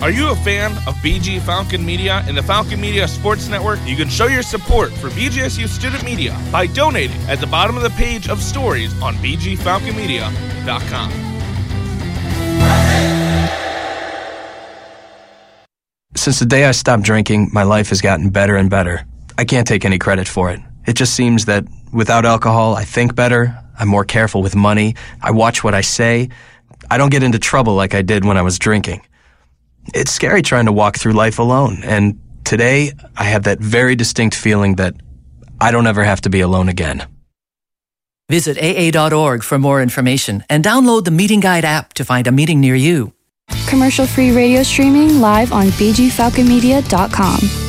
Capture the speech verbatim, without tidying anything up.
Are you a fan of B G Falcon Media and the Falcon Media Sports Network? You can show your support for B G S U Student Media by donating at the bottom of the page of stories on b g falcon media dot com. Since the day I stopped drinking, my life has gotten better and better. I can't take any credit for it. It just seems that without alcohol, I think better, I'm more careful with money, I watch what I say, I don't get into trouble like I did when I was drinking. It's scary trying to walk through life alone, and today I have that very distinct feeling that I don't ever have to be alone again. Visit A A dot org for more information and download the Meeting Guide app to find a meeting near you. Commercial-free radio streaming live on b g falcon media dot com.